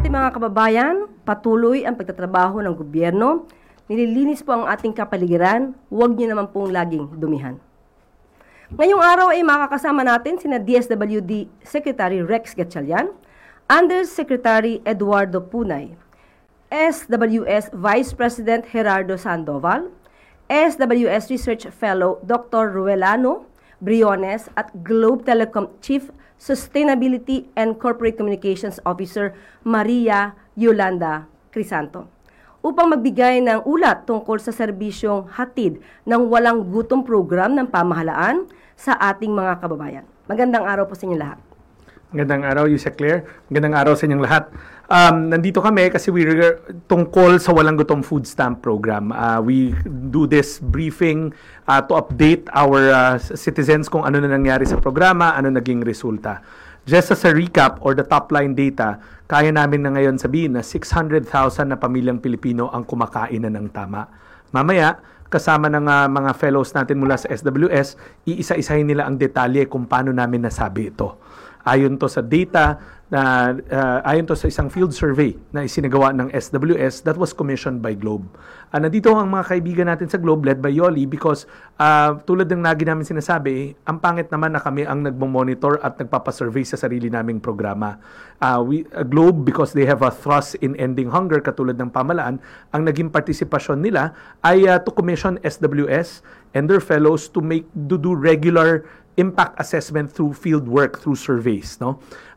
ating mga kababayan, patuloy ang pagtatrabaho ng gobyerno. Nililinis po ang ating kapaligiran, huwag niyo naman pong laging dumihan. Ngayong araw ay makakasama natin sina DSWD Secretary Rex Gatchalian, Undersecretary Eduardo Punay, SWS Vice President Gerardo Sandoval, SWS Research Fellow Dr. Ruelano Briones at Globe Telecom Chief Sustainability and Corporate Communications Officer Maria Yolanda Crisanto upang magbigay ng ulat tungkol sa serbisyong hatid ng walang gutom program ng pamahalaan sa ating mga kababayan. Magandang araw po sa inyo lahat. Magandang araw, Yusek Claire. Magandang araw sa inyong lahat. Nandito kami kasi tungkol sa Walang Gutom Food Stamp Program. We do this briefing to update our citizens kung ano na nangyari sa programa, ano naging resulta. Just as a recap or the top line data, kaya namin na ngayon sabihin na 600,000 na pamilyang Pilipino ang kumakain na ng tama. Mamaya, kasama ng mga fellows natin mula sa SWS, iisa-isahin nila ang detalye kung paano namin nasabi ito. Ayon to sa data na ayon to sa isang field survey na isinagawa ng SWS that was commissioned by Globe. Nandito ang mga kaibigan natin sa Globe led by Yoli because tulad ng lagi namin sinasabi, ang pangit naman na kami ang nagmo-monitor at nagpapasurvey sa sarili naming programa. Globe, because they have a thrust in ending hunger katulad ng pamalaan, ang naging partisipasyon nila ay to commission SWS and their fellows to do regular impact assessment through field work, through surveys. No?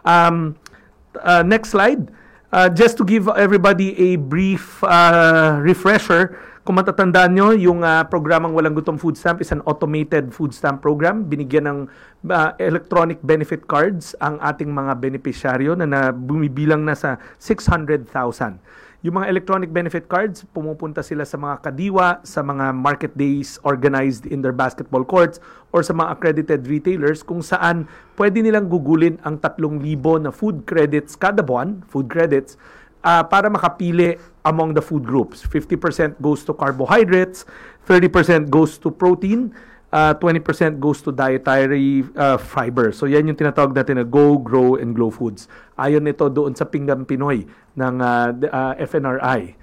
Next slide. Just to give everybody a brief refresher, kung matatandaan nyo, yung programang Walang Gutom Food Stamp is an automated food stamp program. Binigyan ng electronic benefit cards ang ating mga benepisyaryo na bumibilang na sa 600,000. Yung mga electronic benefit cards, pumupunta sila sa mga kadiwa, sa mga market days organized in their basketball courts, or sa mga accredited retailers kung saan pwede nilang gugulin ang 3,000 na food credits kada buwan, food credits, para makapili among the food groups. 50% goes to carbohydrates, 30% goes to protein, 20% goes to dietary fiber. So yan yung tinatawag natin na Go, Grow, and Glow Foods. Ayon nito doon sa Pinggan Pinoy ng FNRI.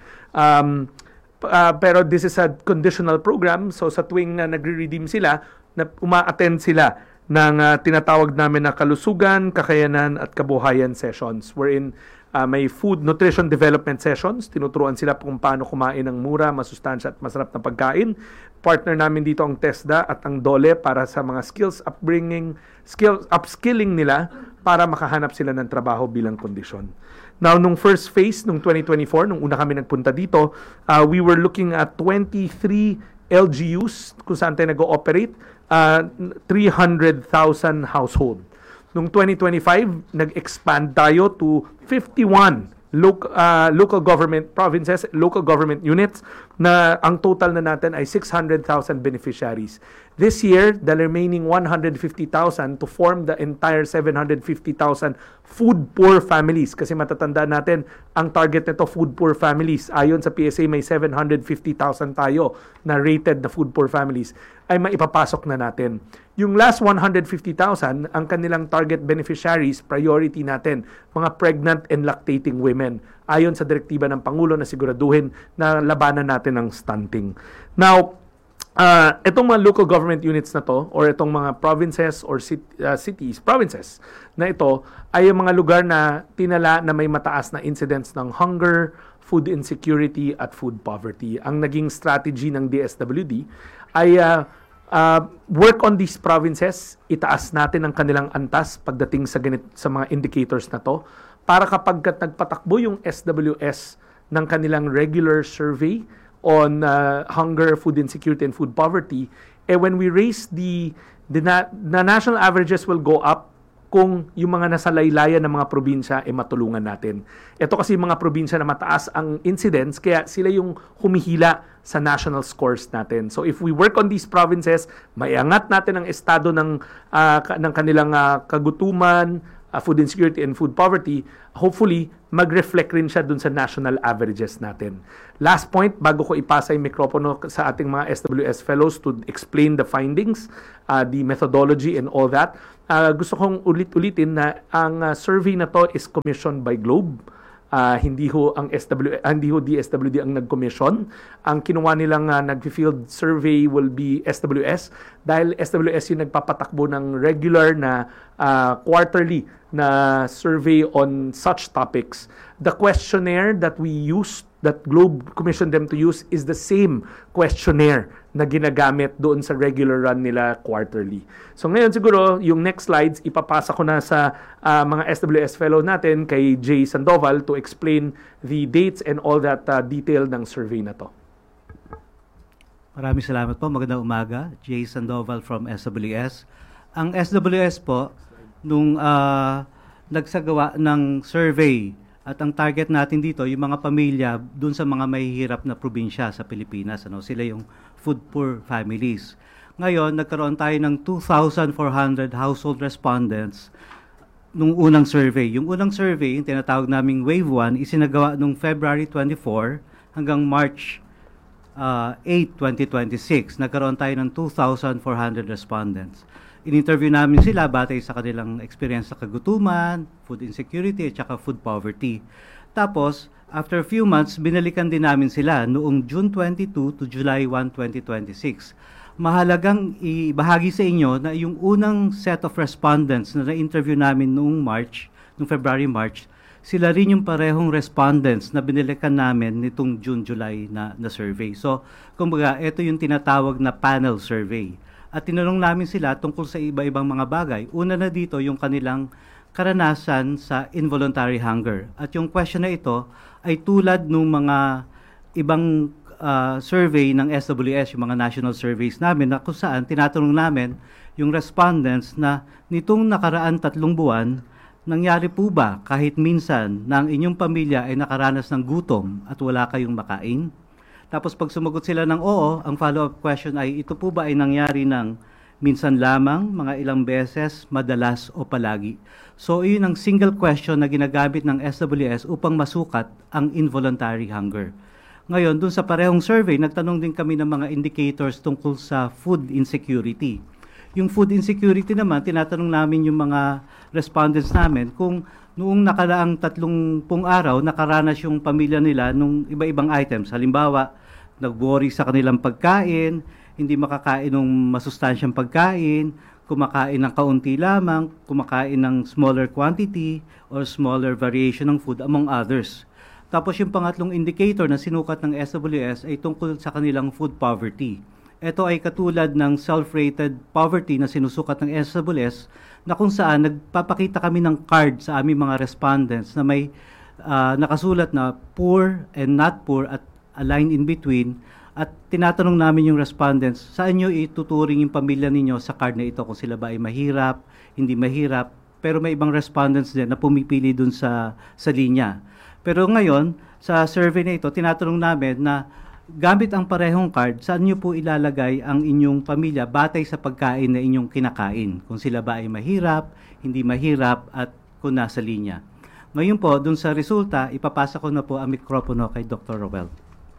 Pero this is a conditional program. So sa tuwing nagre-redeem sila, uma-attend sila ng tinatawag namin na kalusugan, kakayanan at kabuhayan sessions wherein may food nutrition development sessions. Tinuturuan sila kung paano kumain ng mura, masustansya at masarap na pagkain. Partner namin dito ang TESDA at ang DOLE para sa mga upskilling nila para makahanap sila ng trabaho bilang kondisyon. Now, nung first phase, nung 2024, nung una kami nagpunta dito, we were looking at 23 LGUs kung saan tayo nag-ooperate, 300,000 household. Noong 2025, nag-expand tayo to 51 local government provinces, local government units na ang total na natin ay 600,000 beneficiaries. This year, the remaining 150,000 to form the entire 750,000 food poor families. Kasi matatandaan natin, ang target nito food poor families. Ayon sa PSA, may 750,000 tayo na rated na food poor families ay maipapasok na natin. Yung last 150,000, ang kanilang target beneficiaries, priority natin, mga pregnant and lactating women. Ayon sa direktiba ng Pangulo na siguraduhin na labanan natin ang stunting. Now, itong mga local government units na to, or itong mga provinces or provinces na ito, ay yung mga lugar na tinala na may mataas na incidence ng hunger, food insecurity, at food poverty. Ang naging strategy ng DSWD ay work on these provinces, itaas natin ang kanilang antas pagdating sa mga indicators na to, para kapag nagpatakbo yung SWS ng kanilang regular survey on hunger, food insecurity, and food poverty, when we raise the national averages will go up kung yung mga nasa laylayan ng mga probinsya matulungan natin. Ito kasi yung mga probinsya na mataas ang incidence, kaya sila yung humihila sa national scores natin. So if we work on these provinces, maiangat natin ang estado ng kanilang kagutuman, food insecurity, and food poverty, hopefully, mag-reflect rin siya dun sa national averages natin. Last point, bago ko ipasa yung mikropono sa ating mga SWS fellows to explain the findings, the methodology, and all that, gusto kong ulit-ulitin na ang survey na to is commissioned by Globe. hindi ho DSWD ang nag-commission. Ang kinuha nilang nag-field survey will be SWS dahil SWS yung nagpapatakbo ng regular na quarterly na survey on such topics. The questionnaire that Globe commissioned them to use is the same questionnaire na ginagamit doon sa regular run nila quarterly. So ngayon siguro, yung next slides, ipapasa ko na sa mga SWS fellow natin kay Jay Sandoval to explain the dates and all that detail ng survey na to. Maraming salamat po. Magandang umaga. Jay Sandoval from SWS. Ang SWS po, nung nagsagawa ng survey at ang target natin dito, yung mga pamilya dun sa mga mahihirap na probinsya sa Pilipinas. Sila yung food poor families. Ngayon, nagkaroon tayo ng 2,400 household respondents nung unang survey. Yung unang survey, yung tinatawag naming Wave 1, isinagawa nung February 24 hanggang March 8, 2026. Nagkaroon tayo ng 2,400 respondents. In-interview namin sila batay sa kanilang experience sa kagutuman, food insecurity, at saka food poverty. Tapos, after a few months, binalikan din namin sila noong June 22 to July 1, 2026. Mahalagang ibahagi sa inyo na yung unang set of respondents na na-interview namin noong February-March, sila rin yung parehong respondents na binalikan namin nitong June-July na survey. So, kumbaga, ito yung tinatawag na panel survey. At tinanong namin sila tungkol sa iba-ibang mga bagay. Una na dito yung kanilang karanasan sa involuntary hunger. At yung question na ito ay tulad ng mga ibang survey ng SWS, yung mga national surveys namin, na kung saan tinatanong namin yung respondents na nitong nakaraan 3 buwan, nangyari po ba kahit minsan na ang inyong pamilya ay nakaranas ng gutom at wala kayong makain? Tapos pag sumagot sila ng oo, ang follow-up question ay ito po ba ay nangyari ng minsan lamang, mga ilang beses, madalas o palagi? So yun ang single question na ginagamit ng SWS upang masukat ang involuntary hunger. Ngayon, dun sa parehong survey, nagtanong din kami ng mga indicators tungkol sa food insecurity. Yung food insecurity naman, tinatanong namin yung mga respondents namin kung noong nakaraang 30 araw, nakaranas yung pamilya nila nung iba-ibang items. Halimbawa, nag-worry sa kanilang pagkain, hindi makakain ng masustansyang pagkain, kumakain ng kaunti lamang, kumakain ng smaller quantity or smaller variation ng food, among others. Tapos yung pangatlong indicator na sinukat ng SWS ay tungkol sa kanilang food poverty. Ito ay katulad ng self-rated poverty na sinusukat ng SWS na kung saan nagpapakita kami ng card sa aming mga respondents na may nakasulat na poor and not poor at a line in between, at tinatanong namin yung respondents, saan nyo ituturing yung pamilya ninyo sa card na ito, kung sila ba ay mahirap, hindi mahirap, pero may ibang respondents din na pumipili dun sa linya. Pero ngayon, sa survey na ito, tinatanong namin na gamit ang parehong card, saan nyo po ilalagay ang inyong pamilya batay sa pagkain na inyong kinakain, kung sila ba ay mahirap, hindi mahirap, at kung nasa linya. Ngayon po, dun sa resulta, ipapasa ko na po ang mikropono kay Dr. Roel.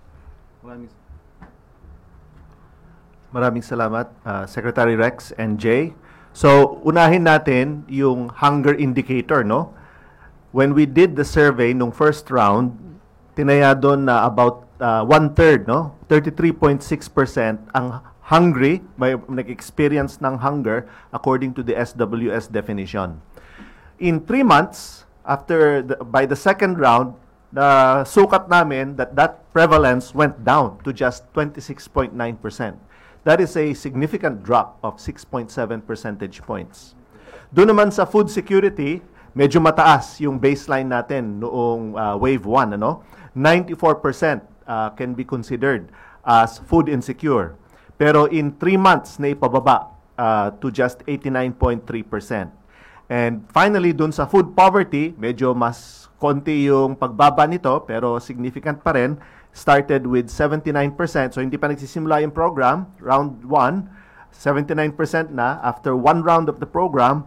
Maraming salamat, Secretary Rex and Jay. So, unahin natin yung hunger indicator, no? When we did the survey nung first round, tinaya doon na about 1/3, no? 33.6% ang hungry, may nag-experience ng hunger according to the SWS definition. In 3 months, by the second round, sukat namin that prevalence went down to just 26.9%. That is a significant drop of 6.7 percentage points. Doon naman sa food security, medyo mataas yung baseline natin noong wave 1, ano? 94% can be considered as food insecure. Pero in 3 months na ipababa to just 89.3%. And finally, dun sa food poverty, medyo mas konti yung pagbaba nito, pero significant pa rin. Started with 79%. So, hindi pa nagsisimula yung program. Round 1, 79% na. After 1 round of the program,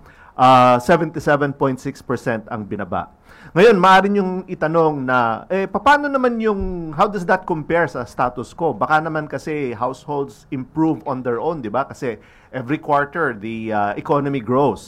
77.6% ang binaba. Ngayon, maaari yung itanong na, paano naman how does that compare sa status quo? Baka naman kasi households improve on their own, di ba? Kasi every quarter, the economy grows.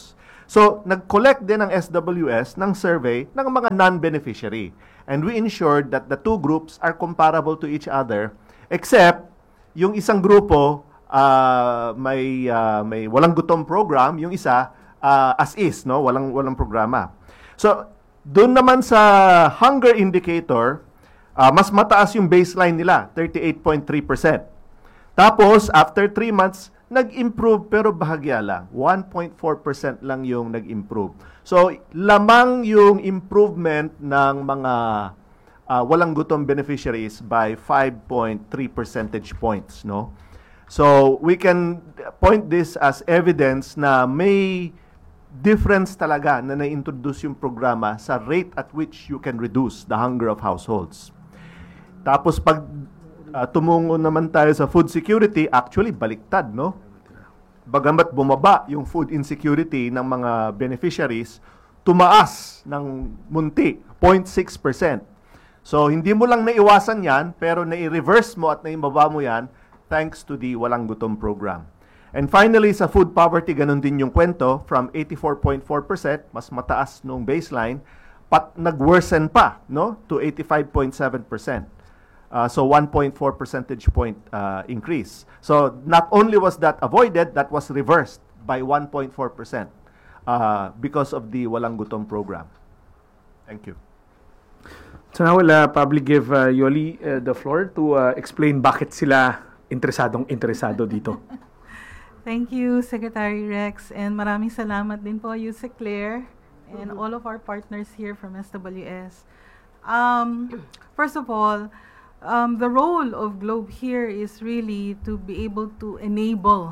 So, nag-collect din ang SWS ng survey ng mga non-beneficiary. And we ensured that the two groups are comparable to each other, except yung isang grupo may walang gutom program, yung isa as is, no? Walang programa. So, doon naman sa hunger indicator, mas mataas yung baseline nila, 38.3%. Tapos, after 3 months, nag-improve pero bahagya lang. 1.4% lang yung nag-improve. So, lamang yung improvement ng mga walang gutom beneficiaries by 5.3 percentage points, no? So, we can point this as evidence na may difference talaga na na-introduce yung programa sa rate at which you can reduce the hunger of households. Tapos pag tumungo naman tayo sa food security, actually baliktad, no? Bagamat bumaba yung food insecurity ng mga beneficiaries, tumaas ng munti, 0.6%. So hindi mo lang naiwasan yan, pero nai-reverse mo at naibaba mo yan thanks to the Walang Gutom program. And finally, sa food poverty, ganun din yung kwento, from 84.4%, mas mataas nung baseline, nag-worsen pa, no, to 85.7%. So 1.4 percentage point increase. So not only was that avoided, that was reversed by 1.4% because of the Walang Gutom program. Thank you. So now we'll probably give Yoli the floor to explain bakit sila interesado dito. Thank you, Secretary Rex, and maraming salamat din po, Yusek Claire, and all of our partners here from SWS. First of all, the role of Globe here is really to be able to enable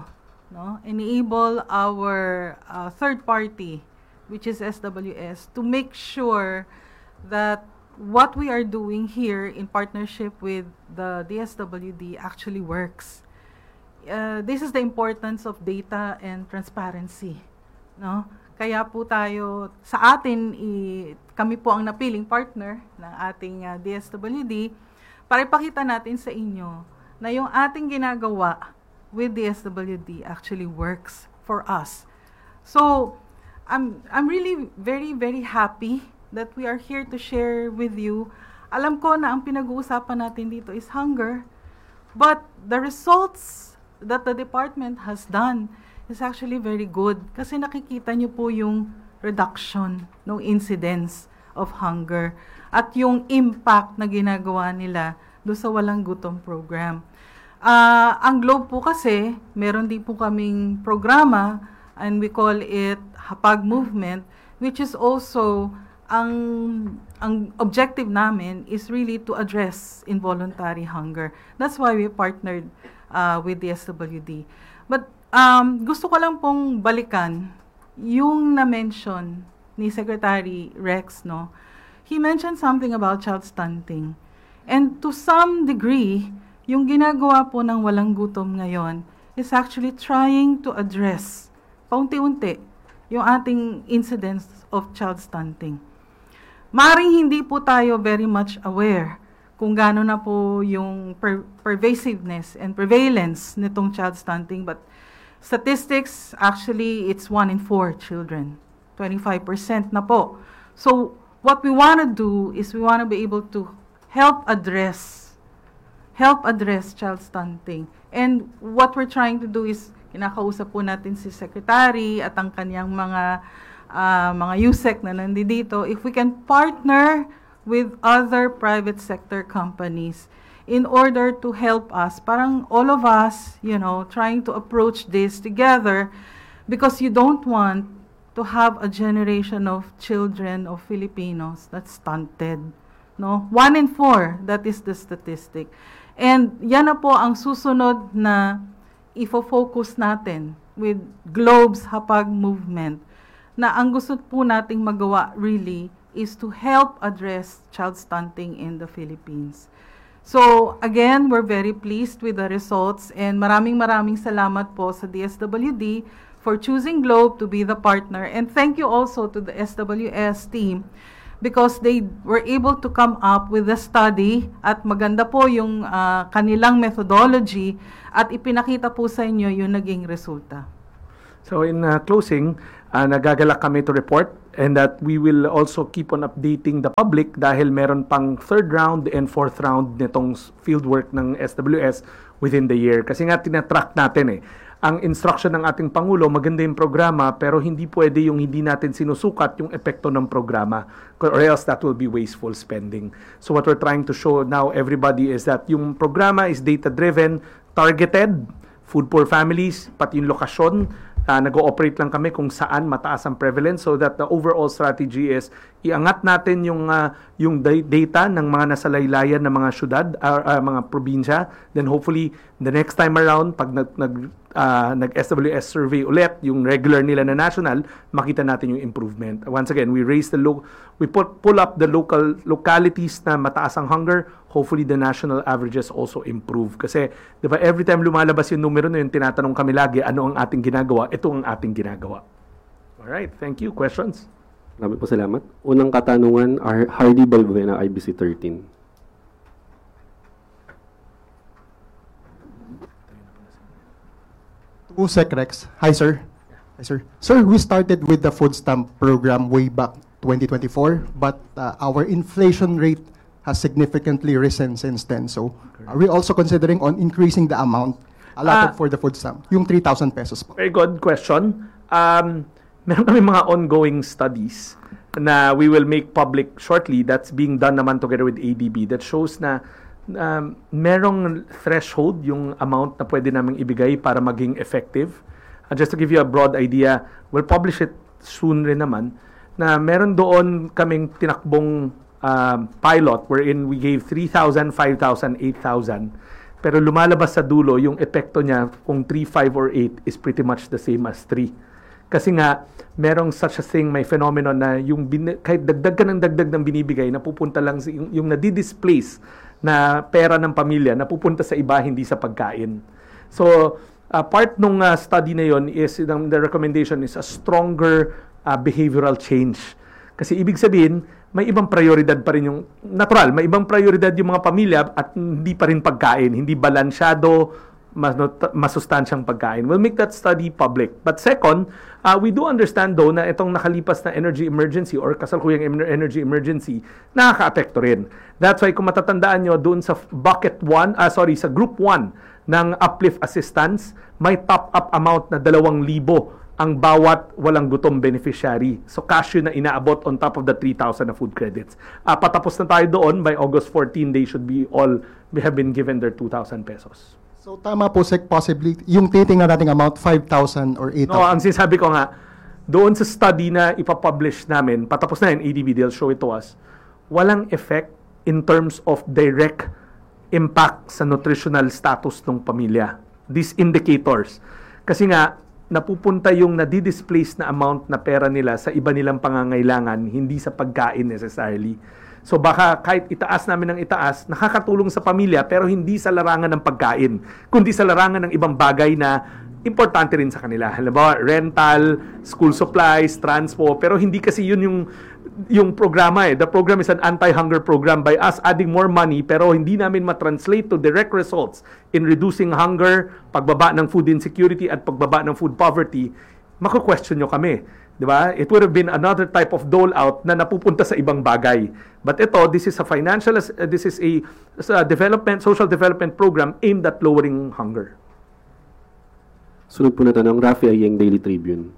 our third party, which is SWS, to make sure that what we are doing here in partnership with the DSWD actually works. This is the importance of data and transparency, no? Kaya po tayo, sa atin, kami po ang napiling partner ng ating DSWD para ipakita natin sa inyo na yung ating ginagawa with DSWD actually works for us. So, I'm really very, very happy that we are here to share with you. Alam ko na ang pinag-uusapan natin dito is hunger, but the results that the department has done is actually very good kasi nakikita niyo po yung reduction ng incidence of hunger at yung impact na ginagawa nila do sa Walang Gutom program. Ang Globe po kasi, meron din po kaming programa and we call it Hapag Movement, which is also ang objective namin is really to address involuntary hunger. That's why we partnered with the SWD. But gusto ko lang pong balikan yung na-mention ni Secretary Rex, no? He mentioned something about child stunting. And to some degree, yung ginagawa po ng Walang Gutom ngayon is actually trying to address paunti-unti yung ating incidence of child stunting. Maring hindi po tayo very much aware kung gaano na po yung pervasiveness and prevalence nitong child stunting. But statistics, actually, it's 1 in 4 children. 25% na po. So, what we want to do is we want to be able to help address child stunting. And what we're trying to do is, kinakausap po natin si Secretary at ang kanyang mga USEC na nandito, if we can partner with other private sector companies in order to help us, parang all of us, trying to approach this together, because you don't want to have a generation of children of Filipinos that's stunted. No? 1 in 4, that is the statistic. And yan na po ang susunod na ifo-focus natin with Globe's Hapag Movement, na ang gusto po nating magawa really is to help address child stunting in the Philippines. So, again, we're very pleased with the results and maraming salamat po sa DSWD for choosing Globe to be the partner. And thank you also to the SWS team because they were able to come up with a study at maganda po yung kanilang methodology at ipinakita po sa inyo yung naging resulta. So in closing, nagagalak kami to report and that we will also keep on updating the public dahil meron pang third round and fourth round nitong fieldwork ng SWS within the year. Kasi nga tinatrack natin ang instruction ng ating Pangulo, maganda yung programa, pero hindi pwede yung hindi natin sinusukat yung epekto ng programa, or else that will be wasteful spending. So what we're trying to show now everybody is that yung programa is data-driven, targeted, food poor families, pati yung lokasyon, nag-ooperate lang kami kung saan mataas ang prevalence so that the overall strategy is iangat natin yung data ng mga nasa laylayan ng mga syudad, mga probinsya. Then hopefully, the next time around, pag nag-SWS survey ulit, yung regular nila na national, makita natin yung improvement. Once again, we pull up the localities na mataas ang hunger. Hopefully, the national averages also improve. Kasi, di ba, every time lumalabas yung numero na yun, tinatanong kami lagi, ano ang ating ginagawa? Ito ang ating ginagawa. Alright, thank you. Questions? Maraming po salamat. Unang katanungan, Hardy Balbuena, IBC 13. To Secrex. Hi, sir. Hi, sir. Sir, we started with the food stamp program way back 2024, but our inflation rate has significantly risen since then. So, are we also considering on increasing the amount allotted for the food stamp? Yung 3,000 pesos po. Very good question. Meron kami mga ongoing studies na we will make public shortly. That's being done naman together with ADB. That shows na merong threshold yung amount na pwede naming ibigay para maging effective. Just to give you a broad idea, we'll publish it soon rin naman, na meron doon kaming tinakbong pilot wherein we gave 3,000, 5,000, 8,000. Pero lumalabas sa dulo, yung epekto niya kung 3, 5, or 8 is pretty much the same as 3. Kasi nga, merong such a thing, may phenomenon na yung kahit dagdag ka ng dagdag ng binibigay, napupunta lang yung nadi-displace na pera ng pamilya, napupunta sa iba, hindi sa pagkain. So, part nung study na yon is, the recommendation is a stronger behavioral change. Kasi ibig sabihin, may ibang prioridad pa rin yung natural, may ibang prioridad yung mga pamilya at hindi pa rin pagkain, hindi balansyado, masustansyang pagkain. We'll make that study public. But second, we do understand though na itong nakalipas na energy emergency or kasalukuyang energy emergency, nakaka-apekto rin. That's why kung matatandaan nyo, doon sa sa group 1 ng uplift assistance, may top-up amount na 2,000 ang bawat walang gutom beneficiary. So cash yun na inaabot on top of the 3,000 na food credits. Patapos na tayo doon, by August 14, they should be have been given their 2,000 pesos. So tama po, Sec, possibly, yung titingnan nating amount, 5,000 or 8,000? No, ang sinasabi ko nga, doon sa study na ipapublish namin, patapos na yung ADB, they'll show it to us, walang effect in terms of direct impact sa nutritional status ng pamilya. These indicators. Kasi nga, napupunta yung nadi-displace na amount na pera nila sa iba nilang pangangailangan, hindi sa pagkain necessarily. So baka kahit itaas namin ng itaas, nakakatulong sa pamilya pero hindi sa larangan ng pagkain, kundi sa larangan ng ibang bagay na importante rin sa kanila. Halimbawa, rental, school supplies, transpo, pero hindi kasi yun yung programa . The program is an anti-hunger program. By us adding more money, pero hindi namin matranslate to direct results in reducing hunger, pagbaba ng food insecurity, at pagbaba ng food poverty, mako-question nyo kami. Diba? It would have been another type of dole-out na napupunta sa ibang bagay. But this is a social development program aimed at lowering hunger. Sunod po na tanong, Rafi Ayeng, Daily Tribune.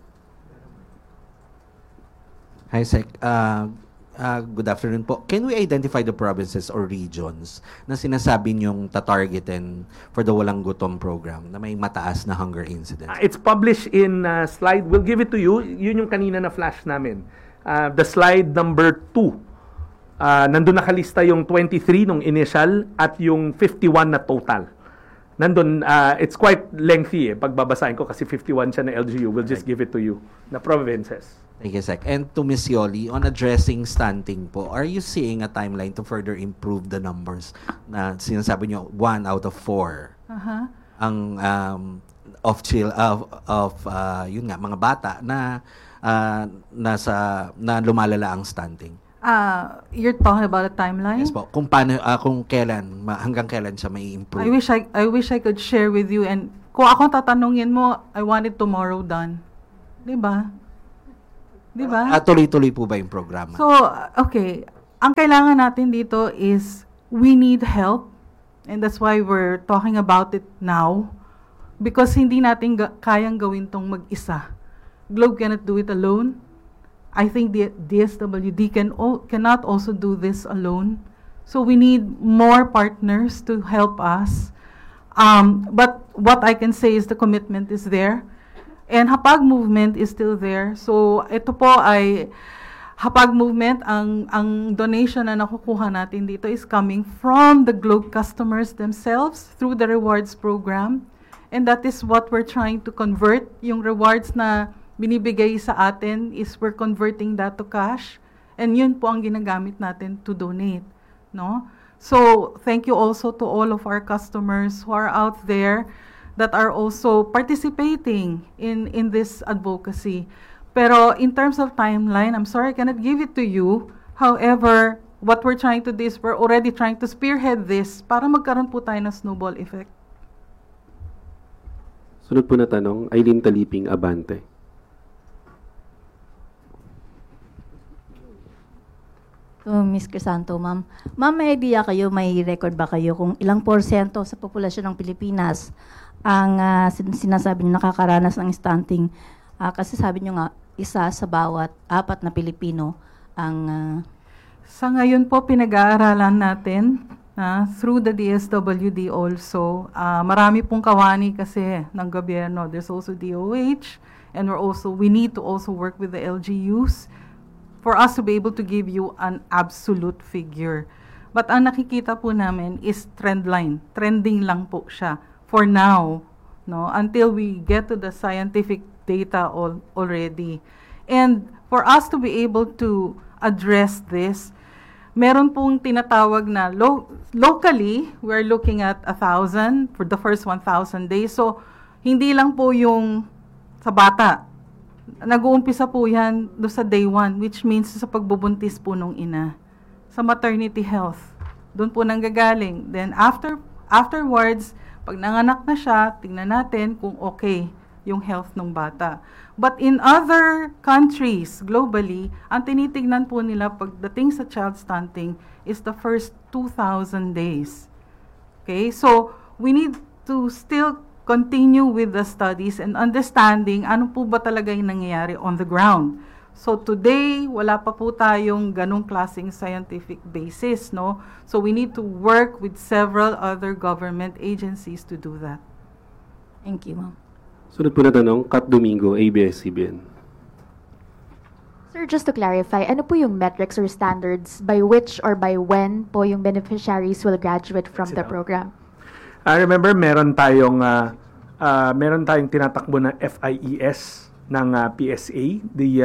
Hi, Sec. Good afternoon po. Can we identify the provinces or regions na sinasabi niyong tatargetin for the Walang Gutom program na may mataas na hunger incidence? It's published in slide. We'll give it to you. Yun yung kanina na flash namin. The slide number 2. Nandun nakalista yung 23 nung initial at yung 51 na total. Nandun, it's quite lengthy pagbabasahin ko kasi 51 siya na LGU. We'll just give it to you. Na provinces. Thank you, Sec. And to Ms. Yoli, on addressing stunting po, are you seeing a timeline to further improve the numbers na sinasabi niyo 1 out of 4 ang yun nga mga bata na na lumalala ang stunting? You're talking about a timeline? Yes po. Kung paano kung kailan hanggang kailan siya may improve. I wish I could share with you, and kung ako tatanungin mo, I want it tomorrow done. 'Di ba? 'Di ba? Tuloy-tuloy po ba yung programa? So, okay. Ang kailangan natin dito is we need help, and that's why we're talking about it now, because hindi natin kayang gawin tong mag-isa. Globe cannot do it alone. I think the DSWD cannot also do this alone. So we need more partners to help us. But what I can say is the commitment is there. And Hapag movement is still there. So ito po ay Hapag movement, ang donation na nakukuha natin dito is coming from the Globe customers themselves through the rewards program. And that is what we're trying to convert. Yung rewards na binibigay sa atin is we're converting that to cash. And yun po ang ginagamit natin to donate. No? So thank you also to all of our customers who are out there that are also participating in this advocacy. Pero in terms of timeline, I'm sorry I cannot give it to you. However, what we're trying to do is we're already trying to spearhead this para magkaroon po tayo ng snowball effect. Sunod po na tanong, Eileen Taliping, Abante. So, Ms. Crisanto, ma'am. Ma'am, may idea kayo, may record ba kayo kung ilang porsyento sa populasyon ng Pilipinas ang sinasabi niyo nakakaranas ng stunting? Kasi sabi niyo nga, isa sa bawat 4 na Pilipino ang... Sa ngayon po, pinag-aaralan natin through the DSWD also. Marami pong kawani kasi ng gobyerno. There's also DOH, and we need to also work with the LGUs for us to be able to give you an absolute figure. But ang nakikita po namin is trend line. Trending lang po siya for now, no, until we get to the scientific data already. And for us to be able to address this, meron pong tinatawag na locally, we're looking at 1,000 for the first 1,000 days. So, hindi lang po yung sa bata. Nag-uumpisa po yan do sa day 1, which means sa pagbubuntis po nung ina. Sa maternity health. Doon po nanggagaling. Then afterwards, pag nanganak na siya, tingnan natin kung okay yung health ng bata. But in other countries, globally, ang tinitignan po nila pagdating sa child stunting is the first 2,000 days. Okay? So, we need to still continue with the studies and understanding ano po ba talaga yung nangyayari on the ground. So today, wala pa po tayong ganong klaseng scientific basis, no? So we need to work with several other government agencies to do that. Thank you, ma'am. Sunod po na tanong, Kat Domingo, ABS-CBN. Sir, just to clarify, ano po yung metrics or standards by which or by when po yung beneficiaries will graduate from the program? I remember meron tayong tinatakbo na FIES ng PSA, the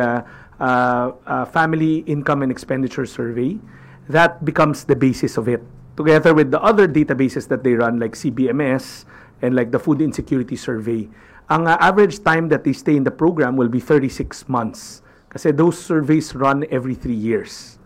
Family Income and Expenditure Survey. That becomes the basis of it, together with the other databases that they run like CBMS and like the Food Insecurity Survey. Ang average time that they stay in the program will be 36 months kasi those surveys run every 3 years.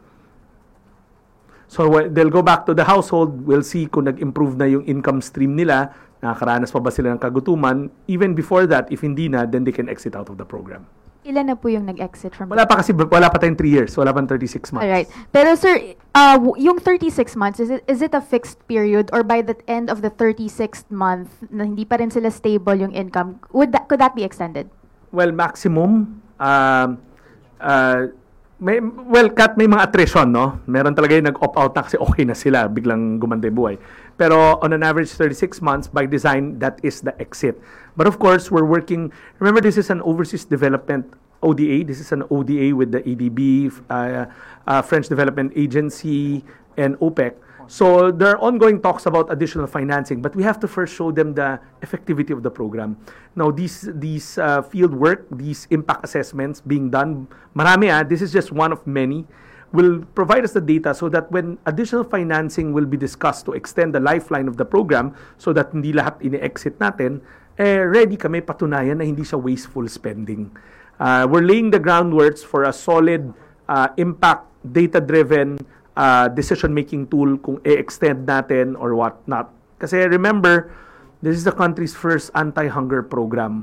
So they'll go back to the household, we'll see kung nag-improve na yung income stream nila, nakakaranas pa ba sila ng kagutuman. Even before that, if hindi na, then they can exit out of the program. Ilan na po yung nag-exit from Wala pa tayong 3 years, wala pa 36 months. Alright. Pero sir, yung 36 months, is it a fixed period or by the end of the 36th month na hindi pa rin sila stable yung income, could that be extended? Well, maximum, may mga attrition, no? Meron talaga yung nag-opt out na kasi okay na sila, biglang gumanda yung buhay. Pero on an average 36 months, by design, that is the exit. But of course, we're working, remember this is an overseas development ODA, this is an ODA with the ADB, French Development Agency, and OPEC. So there are ongoing talks about additional financing, but we have to first show them the effectivity of the program. Now, these field work, these impact assessments being done, marami this is just one of many, will provide us the data so that when additional financing will be discussed to extend the lifeline of the program so that hindi lahat ini-exit natin, ready kami patunayan na hindi siya wasteful spending. We're laying the groundwork for a solid impact, data-driven decision-making tool kung i-extend natin or what not. Kasi remember, this is the country's first anti-hunger program.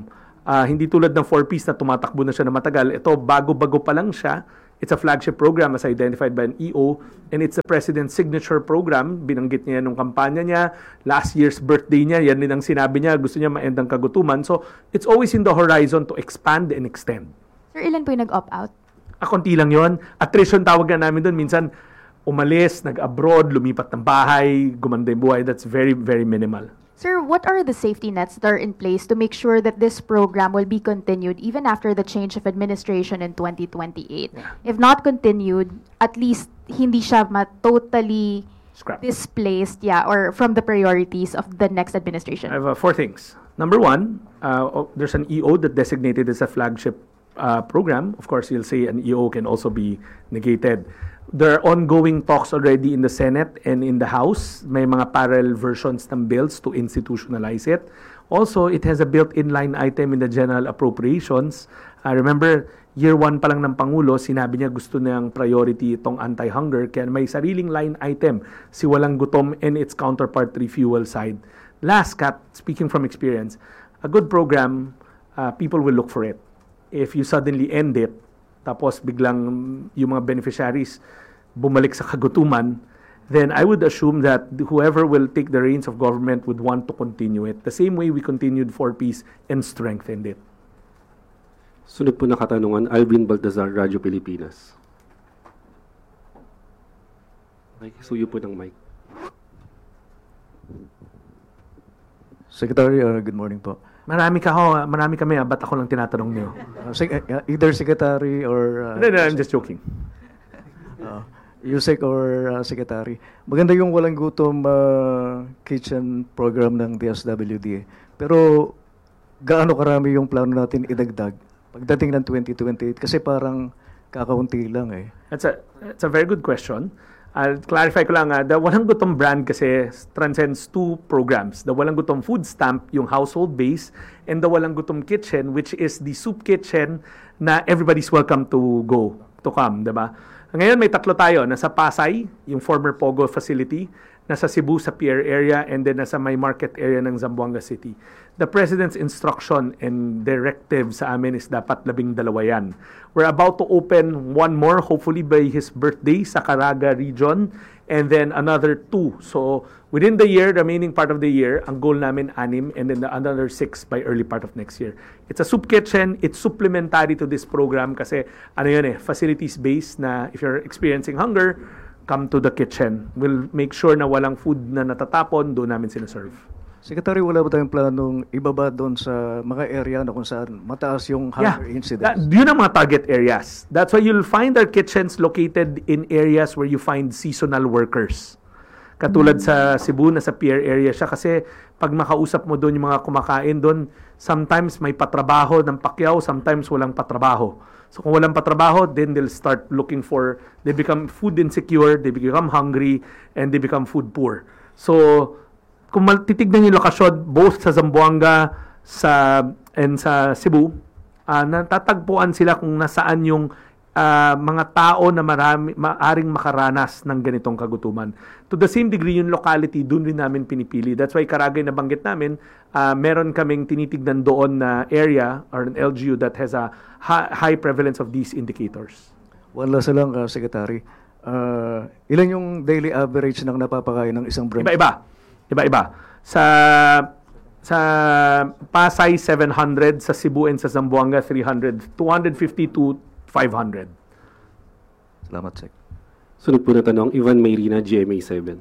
Hindi tulad ng 4Ps na tumatakbo na siya na matagal. Ito, bago-bago pa lang siya. It's a flagship program as identified by an EO, and it's the President's signature program. Binanggit niya nung kampanya niya. Last year's birthday niya, yan din ang sinabi niya. Gusto niya ma-end ang kagutuman. So, it's always in the horizon to expand and extend. Sir, ilan po yung nag-opt-out? Konti lang yon. Attrition tawag na namin doon. Minsan, umalis, nag-abroad, lumipat ng bahay, gumanda yung buhay. That's very, very minimal. Sir, what are the safety nets that are in place to make sure that this program will be continued even after the change of administration in 2028? Yeah. If not continued, at least hindi siya totally Scrap. displaced, or from the priorities of the next administration. I have 4 things. Number 1, there's an EO that designated as a flagship program. Of course, you'll say an EO can also be negated. There are ongoing talks already in the Senate and in the House. May mga parallel versions ng bills to institutionalize it. Also, it has a built-in line item in the general appropriations. Remember, year 1 pa lang ng Pangulo, sinabi niya gusto niyang priority itong anti-hunger. Kaya may sariling line item si Walang Gutom and its counterpart refuel side. Last, Kat, speaking from experience, a good program, people will look for it. If you suddenly end it, tapos biglang yung mga beneficiaries bumalik sa kagutuman, then I would assume that whoever will take the reins of government would want to continue it. The same way we continued 4Ps and strengthened it. Sunod po na katanungan, Alvin Baltazar, Radyo Pilipinas. Suyo po ng mic. Secretary, good morning po. Marami kami, ba't ako lang tinatanong niyo? Either Secretary or... No, I'm just joking. Yusek or Secretary. Maganda yung Walang Gutom kitchen program ng DSWD. Pero gaano karami yung plano natin idagdag pagdating ng 2028? Kasi parang kakaunti lang eh. That's a very good question. I'll clarify ko lang, the Walang Gutom brand kasi transcends 2 programs. The Walang Gutom food stamp, yung household base, and the Walang Gutom kitchen, which is the soup kitchen na everybody's welcome to come, diba? Ngayon may 3 tayo. Nasa Pasay, yung former Pogo facility, nasa Cebu sa Pier area, and then nasa may market area ng Zamboanga City. The President's instruction and directive sa amin is dapat 12 yan. We're about to open 1 more, hopefully by his birthday, sa Caraga region, and then another 2. So, within the year, remaining part of the year, ang goal namin 6, and then another 6 by early part of next year. It's a soup kitchen. It's supplementary to this program kasi, facilities-based na if you're experiencing hunger, come to the kitchen. We'll make sure na walang food na natatapon, doon namin sinaserve. Secretary, wala ba tayong planong ibaba doon sa mga area na kung saan mataas yung hunger incidence? Yun ang mga target areas. That's why you'll find our kitchens located in areas where you find seasonal workers. Katulad sa Cebu, na sa Pier area siya kasi pag makausap mo doon yung mga kumakain doon, sometimes may patrabaho ng pakyaw, sometimes walang patrabaho. So kung walang patrabaho, then they'll start looking they become food insecure, they become hungry, and they become food poor. So, kung titignan yung lokasyon, both sa Zamboanga and sa Cebu, natatagpuan sila kung nasaan yung mga tao na maaring makaranas ng ganitong kagutuman. To the same degree, yung locality, doon rin namin pinipili. That's why Karagay na banggit namin, meron kaming tinitignan doon na area or an LGU that has a high prevalence of these indicators. One last lang, Secretary. Ilan yung daily average ng napapakain ng isang branch? Iba-iba. Sa Pasay, 700. Sa Cebu and sa Zamboanga, 300. 250 to 500. Salamat, Sec. Sunod po na tanong, Ivan Mayrina, GMA7.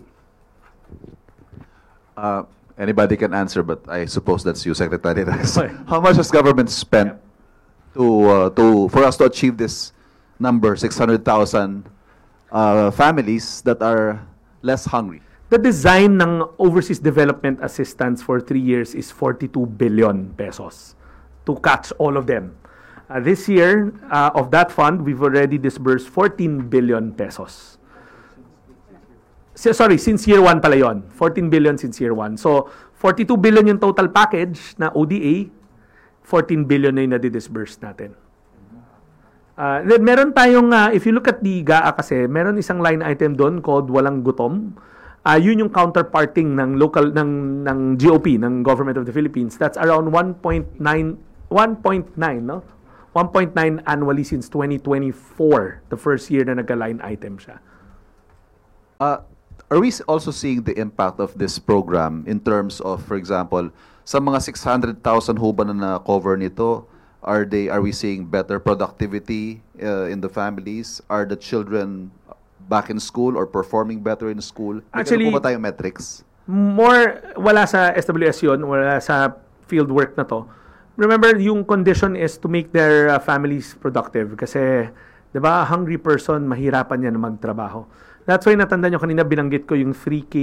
Anybody can answer, but I suppose that's you, Secretary Rex. How much has government spent for us to achieve this number, 600,000 families that are less hungry? The design ng overseas development assistance for 3 years is 42 billion pesos to catch all of them. This year, of that fund, we've already disbursed 14 billion pesos. Since year 1 pala yun. 14 billion since year 1. So, 42 billion yung total package na ODA, 14 billion na yung nadidisburse natin. Then meron tayong, if you look at the GAA kasi, meron isang line item doon called Walang Gutom. Yun yung counterparting ng GOP, ng Government of the Philippines. That's around 1.9 1.9, no? 1.9 annually since 2024, the first year na nagka-line item siya. Are we also seeing the impact of this program in terms of, for example, sa mga 600,000 ho ba na na-cover nito, are we seeing better productivity in the families? Are the children back in school or performing better in school? Actually, po ba tayong metrics? Wala sa SWS yun, wala sa field work na to. Remember, yung condition is to make their families productive. Kasi, di ba, hungry person, mahirapan yan magtrabaho. That's why natanda nyo kanina, binanggit ko yung 3K,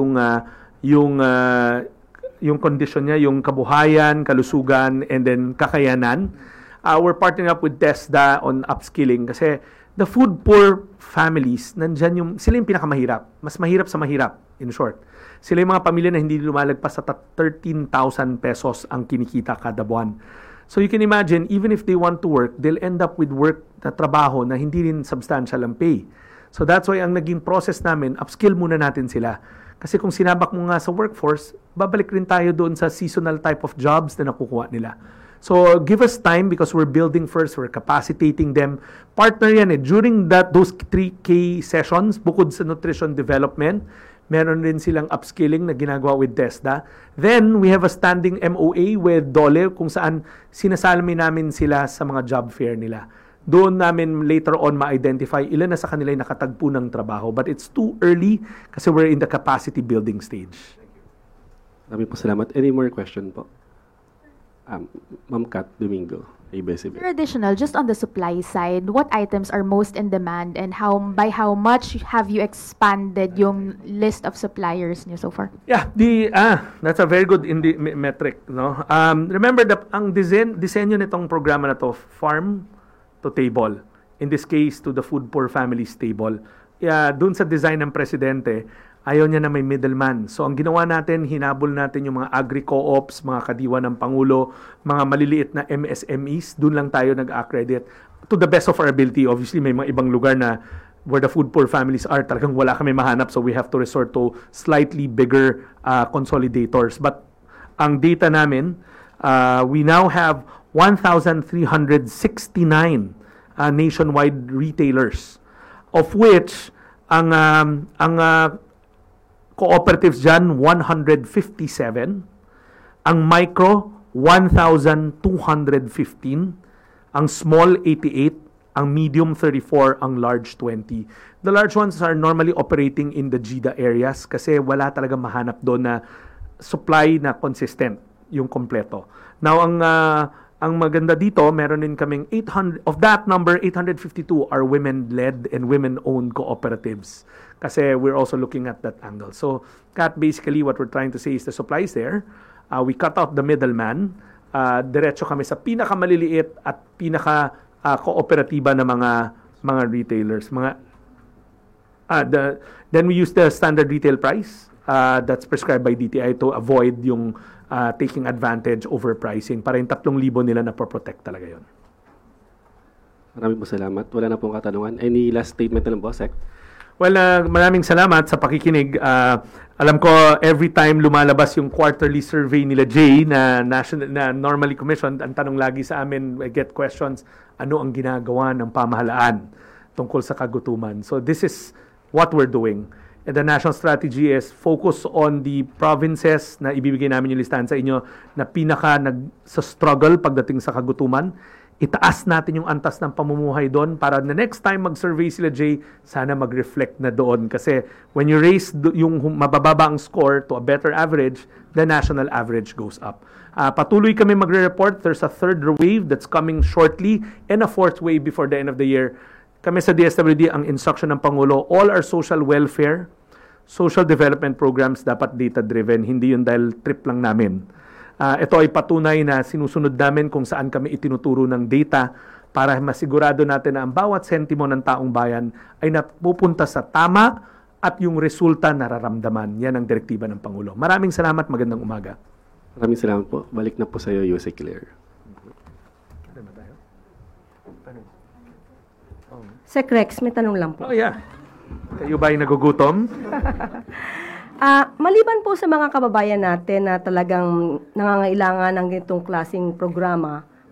yung condition niya, yung kabuhayan, kalusugan, and then kakayanan. We're partnering up with TESDA on upskilling kasi the food poor families, nandyan sila yung pinakamahirap. Mas mahirap sa mahirap, in short. Sila yung mga pamilya na hindi lumalagpas sa 13,000 pesos ang kinikita kada buwan. So you can imagine, even if they want to work, they'll end up with work na trabaho na hindi rin substantial ang pay. So that's why ang naging process namin, upskill muna natin sila. Kasi kung sinabak mo nga sa workforce, babalik rin tayo doon sa seasonal type of jobs na nakukuha nila. So give us time because we're building first, we're capacitating them. Partner yan during those 3K sessions, bukod sa nutrition development, meron rin silang upskilling na ginagawa with TESDA. Then, we have a standing MOA with DOLE kung saan sinasalami namin sila sa mga job fair nila. Doon namin later on ma-identify ilan na sa kanila ay nakatagpo ng trabaho. But it's too early kasi we're in the capacity building stage. Maraming po salamat. Any more question po? Ma'am Kat Domingo, ABS-CBN. For additional, just on the supply side, what items are most in demand and by how much have you expanded yung list of suppliers niyo so far? Yeah, that's a very good metric, no? Remember ang disenyo nitong programa na to, farm to table. In this case, to the food poor families table. Doon sa design ng presidente, ayaw niya na may middleman. So ang ginawa natin, hinabol natin yung mga agri-co-ops, mga kadiwa ng Pangulo, mga maliliit na MSMEs, doon lang tayo nag-accredit. To the best of our ability, obviously may mga ibang lugar na where the food poor families are, talagang wala kami mahanap, so we have to resort to slightly bigger consolidators. But ang data namin, we now have 1,369 nationwide retailers, of which ang cooperatives dyan, 157. Ang micro, 1,215. Ang small, 88. Ang medium, 34. Ang large, 20. The large ones are normally operating in the GIDA areas kasi wala talaga mahanap doon na supply na consistent, yung kompleto. Now, ang maganda dito, meron din kaming 800, of that number, 852 are women-led and women-owned cooperatives. Kasi we're also looking at that angle. So, Kat, basically what we're trying to say is the supply is there. We cut out the middleman. Diretso kami sa pinakamaliliit at pinaka-kooperatiba na mga retailers. Then we use the standard retail price that's prescribed by DTI to avoid yung taking advantage over pricing para yung 3,000 nila na protect talaga yun. Maraming po salamat. Wala na pong katanungan. Any last statement na lang po, Sec? Well, maraming salamat sa pakikinig. Alam ko, every time lumalabas yung quarterly survey nila Jay na normally commissioned, ang tanong lagi sa amin, I get questions, ano ang ginagawa ng pamahalaan tungkol sa kagutuman? So this is what we're doing. And the national strategy is focus on the provinces na ibibigay namin yung listahan sa inyo na sa struggle pagdating sa kagutuman. Itaas natin yung antas ng pamumuhay doon para the next time mag-survey sila, Jay, sana mag-reflect na doon. Kasi when you raise yung mabababa ang score to a better average, the national average goes up. Patuloy kami magre-report. There's a third wave that's coming shortly and a fourth wave before the end of the year. Kami sa DSWD, ang instruction ng Pangulo, all our social welfare, social development programs dapat data-driven. Hindi yun dahil trip lang namin. Ito ay patunay na sinusunod namin kung saan kami itinuturo ng data para masigurado natin na ang bawat sentimo ng taong bayan ay napupunta sa tama at yung resulta nararamdaman. Yan ang direktiba ng Pangulo. Maraming salamat. Magandang umaga. Maraming salamat po. Balik na po sa iyo, Yusek Claire. Sec Rex, may tanong lang po. Oh, yeah. Kayo ba ay nagugutom? Maliban po sa mga kababayan natin na talagang nangangailangan ng ganitong klaseng programa,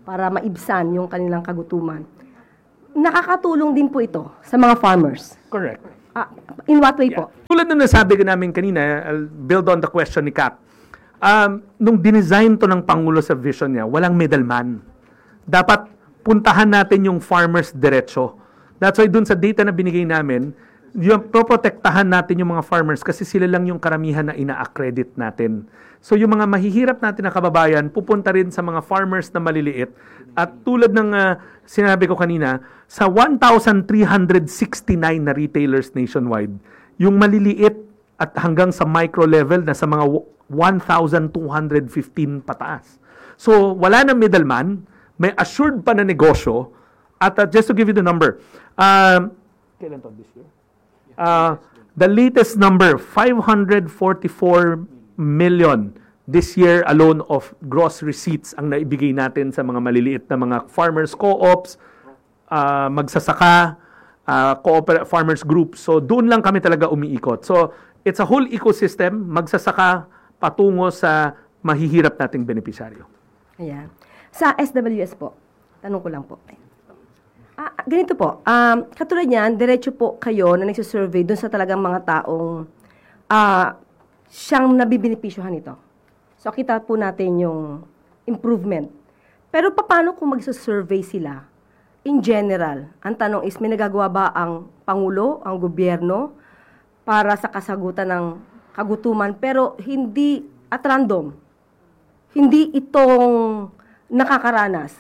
para maibsan yung kanilang kagutuman. Nakakatulong din po ito sa mga farmers. Correct. In what way po? Tulad ng nasabi ko namin kanina, I'll build on the question ni Cap. Nung dinesign to ng Pangulo sa vision niya, walang middleman. Dapat puntahan natin yung farmers diretso. That's why dun sa data na binigay namin, yung proprotektahan natin yung mga farmers kasi sila lang yung karamihan na ina-accredit natin. So yung mga mahihirap natin na kababayan, pupunta rin sa mga farmers na maliliit. At tulad ng sinabi ko kanina, sa 1,369 na retailers nationwide, yung maliliit at hanggang sa micro level na sa mga 1,215 pataas. So wala nang middleman, may assured pa na negosyo. At just to give you the number, kailan to this year? The latest number, 544 million this year alone of gross receipts ang naibigay natin sa mga maliliit na mga farmers co-ops, magsasaka, farmers groups. So doon lang kami talaga umiikot. So it's a whole ecosystem, magsasaka patungo sa mahihirap nating benepisyaryo. Ayan. Sa SWS po, tanong ko lang po. Ganito po, katulad niyan, diretso po kayo na nagsisurvey dun sa talagang mga taong siyang nabibenepisyohan ito. So, kita po natin yung improvement. Pero paano kung magsisurvey sila? In general, ang tanong is, may nagagawa ba ang Pangulo, ang gobyerno, para sa kasagutan ng kagutuman, pero hindi at random? Hindi itong nakakaranas.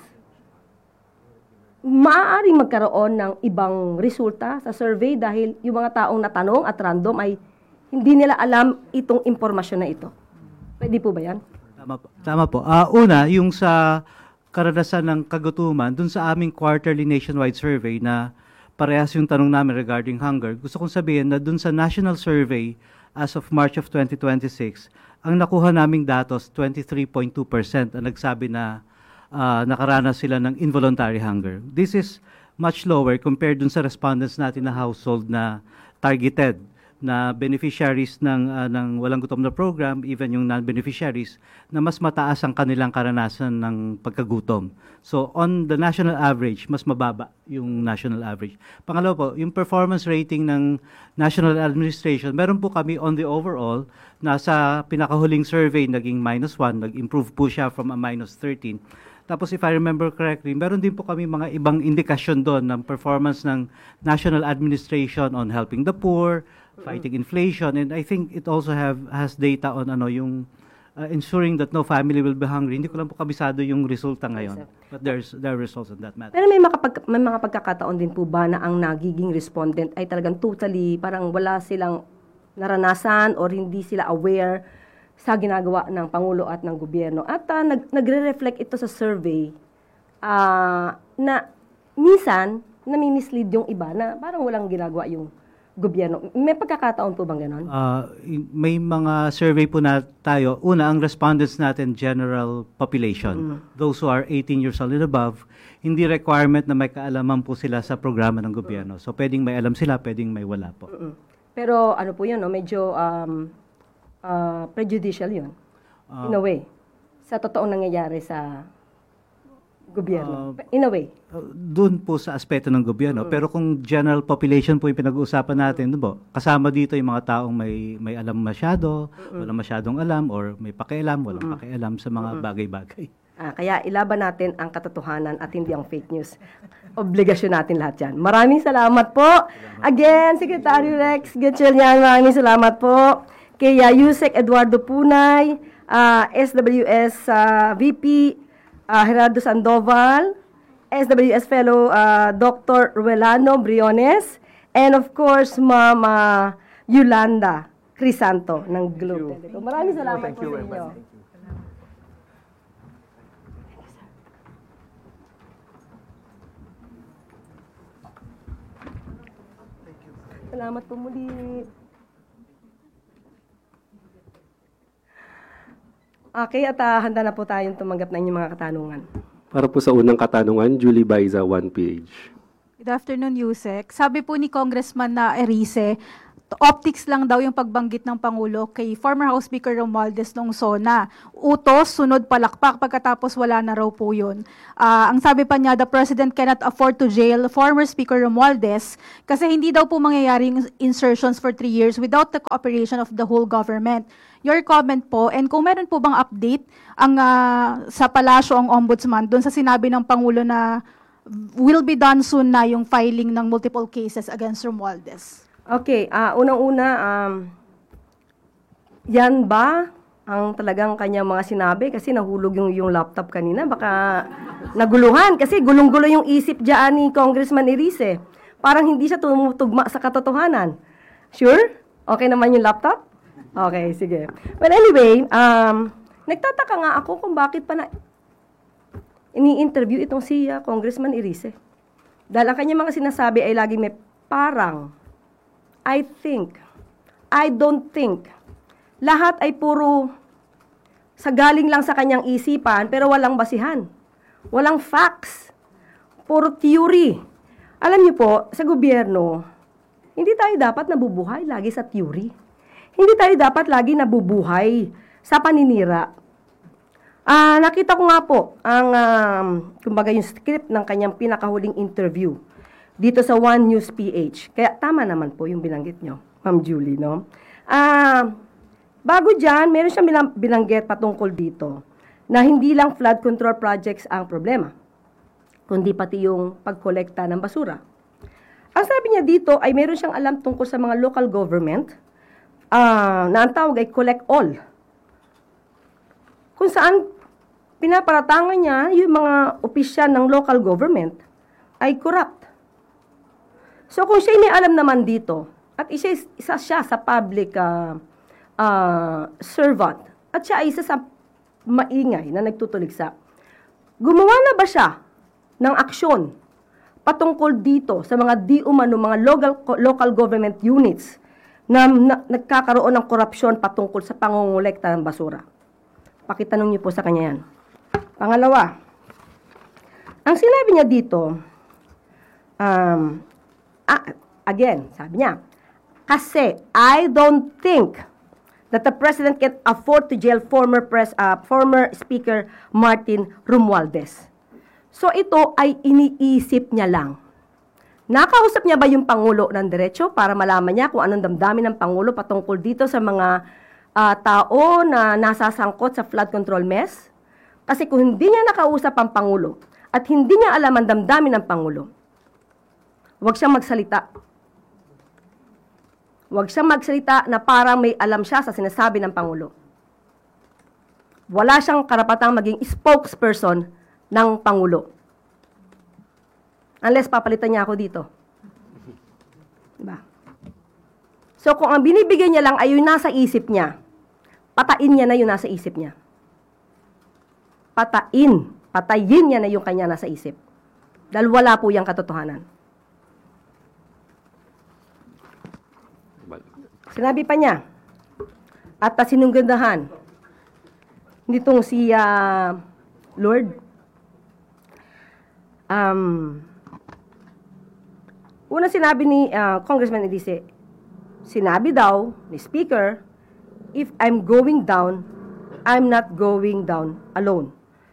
Maaaring magkaroon ng ibang resulta sa survey dahil yung mga taong natanong at random ay hindi nila alam itong impormasyon na ito. Pwede po ba yan? Tama po. Una, yung sa karanasan ng kagutuman, dun sa aming quarterly nationwide survey na parehas yung tanong namin regarding hunger, gusto kong sabihin na dun sa national survey as of March of 2026, ang nakuha naming datos, 23.2% ang nagsabi na nakaranas sila ng involuntary hunger. This is much lower compared dun sa respondents natin na household na targeted na beneficiaries ng walang gutom na program, even yung non-beneficiaries, na mas mataas ang kanilang karanasan ng pagkagutom. So on the national average, mas mababa yung national average. Pangalawa po, yung performance rating ng National Administration, meron po kami on the overall, na sa pinakahuling survey naging -1, nag-improve po siya from a -13. Tapos if I remember correctly, meron din po kami mga ibang indikasyon doon ng performance ng National Administration on helping the poor, fighting inflation, and I think it also has data on yung ensuring that no family will be hungry. Hindi ko lang po kabisado yung resulta ngayon. But there are results on that matter. Pero may mga pagkakataon din po ba na ang nagiging respondent ay talagang totally parang wala silang naranasan or hindi sila aware sa ginagawa ng Pangulo at ng gobyerno. At nagre-reflect ito sa survey na minsan nami-mislead yung iba na parang walang ginagawa yung gobyerno. May pagkakataon po bang ganon? May mga survey po na tayo. Una, ang respondents natin, general population. Those who are 18 years old and above, hindi requirement na may kaalaman po sila sa programa ng gobyerno. So, pwedeng may alam sila, pwedeng may wala po. Pero ano po yun, medyo prejudicial yun. In a way. Sa totoong nangyayari sa gobyerno. In a way. Doon po sa aspeto ng gobyerno. Pero kung general population po yung pinag-uusapan natin, kasama dito yung mga taong may alam masyado, walang masyadong alam, or may pakialam, walang pakialam sa mga bagay-bagay. Kaya ilaban natin ang katotohanan at hindi ang fake news. Obligasyon natin lahat yan. Maraming salamat po. Again, Secretary Rex Gatchalian, maraming salamat po. Kay Yusek Eduardo Punay, SWS VP Gerardo Sandoval, SWS Fellow Dr. Ruelano Briones, and of course, Mama Yolanda Crisanto ng Globe. Maraming salamat po sa inyo. Salamat po muli. Okay, at handa na po tayong tumanggap na inyong mga katanungan. Para po sa unang katanungan, Julie Baiza, 1PH. Good afternoon, Yusek. Sabi po ni Congressman na Erice, optics lang daw yung pagbanggit ng Pangulo kay former House Speaker Romualdez nung SONA. Utos, sunod palakpak, pagkatapos wala na raw po yun. Ang sabi pa niya, the President cannot afford to jail former Speaker Romualdez kasi hindi daw po mangyayari yung insertions for 3 years without the cooperation of the whole government. Your comment po, and kung meron po bang update ang sa palasyo ang ombudsman doon sa sinabi ng Pangulo na will be done soon na yung filing ng multiple cases against Romualdez? Okay, unang-una, yan ba ang talagang kanyang mga sinabi? Kasi nahulog yung laptop kanina. Baka naguluhan kasi gulong-gulo yung isip dyan ni Congressman Erice. Parang hindi siya tumutugma sa katotohanan. Sure? Okay naman yung laptop? Okay, sige. Well, anyway, nagtataka nga ako kung bakit pa na ini-interview itong si Congressman Erice. Dahil ang kanyang mga sinasabi ay laging may parang, I think, I don't think. Lahat ay puro sa galing lang sa kanyang isipan pero walang basihan. Walang facts. Puro theory. Alam niyo po, sa gobyerno, hindi tayo dapat nabubuhay lagi sa theory. Hindi tayo dapat lagi nabubuhay sa paninira. Nakita ko nga po ang kumbaga yung script ng kanyang pinakahuling interview dito sa One News PH. Kaya tama naman po yung binanggit nyo, Ma'am Julie, no? Bago dyan, meron siyang binanggit patungkol dito na hindi lang flood control projects ang problema, kundi pati yung pagkolekta ng basura. Ang sabi niya dito ay meron siyang alam tungkol sa mga local government na ang tawag ay collect all. Kung saan pinaparatangan niya yung mga opisyal ng local government ay corrupt. So kung siya may alam naman dito, at isa siya sa public servant, at siya ay isa sa maingay na nagtutuligsa, gumawa na ba siya ng aksyon patungkol dito sa mga di umano mga local government units na nagkakaroon ng korupsyon patungkol sa pangongolekta ng basura? Pakitanong niyo po sa kanya yan. Pangalawa, ang sinabi niya dito, again, sabi niya, kasi I don't think that the President can afford to jail former Speaker Martin Romualdez. So ito ay iniisip niya lang. Nakausap niya ba yung Pangulo ng diretso para malaman niya kung anong damdamin ng Pangulo patungkol dito sa mga tao na nasasangkot sa flood control mess? Kasi kung hindi niya nakausap ang Pangulo at hindi niya alam ang damdamin ng Pangulo, huwag siyang magsalita. Huwag siyang magsalita na parang may alam siya sa sinasabi ng Pangulo. Wala siyang karapatang maging spokesperson ng Pangulo. Unless papalitan niya ako dito. Diba? So kung ang binibigay niya lang ay yung nasa isip niya, patain niya na yung nasa isip niya. Patayin niya na yung kanya nasa isip. Dahil wala po yung katotohanan. Sinabi pa niya, at sinunggandahan nitong si Lord, una sinabi ni Congressman Erice, sinabi daw ni Speaker, if I'm going down, I'm not going down alone.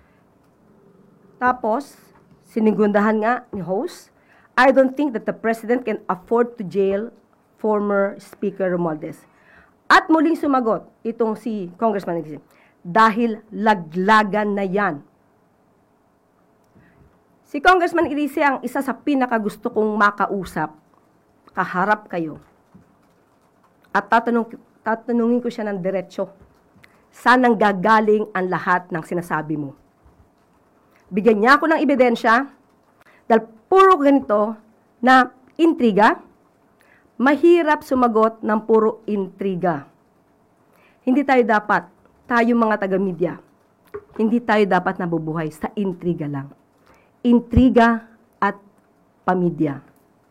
Tapos, sinunggandahan nga ni host, I don't think that the President can afford to jail former Speaker Romualdez. At muling sumagot itong si Congressman Erice, dahil laglagan na yan. Si Congressman Erice ang isa sa pinakagusto kong makausap, kaharap kayo. At tatanungin ko siya ng diretsyo, saan nang gagaling ang lahat ng sinasabi mo? Bigyan niya ako ng ebidensya, dahil puro ganito na intriga, mahirap sumagot ng puro intriga. Hindi tayo dapat, tayo mga taga-media, hindi tayo dapat nabubuhay sa intriga lang. Intriga at pamidya.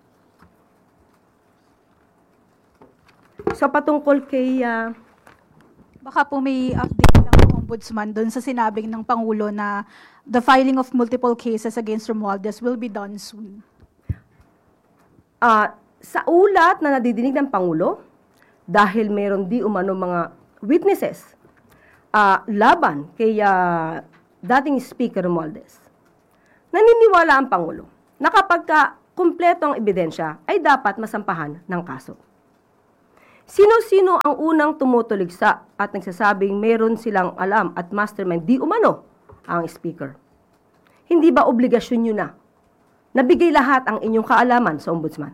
So patungkol kay... Baka po may update lang ng Ombudsman doon sa sinabing ng Pangulo na the filing of multiple cases against Romualdez will be done soon. Sa ulat na nadidinig ng Pangulo, dahil meron di umano mga witnesses laban kay dating Speaker Romualdez. Naniniwala ang Pangulo na kapag kumpleto ang ebidensya ay dapat masampahan ng kaso. Sino-sino ang unang tumutuligsa at nagsasabing meron silang alam at mastermind di umano ang Speaker? Hindi ba obligasyon nyo na nabigay lahat ang inyong kaalaman sa Ombudsman?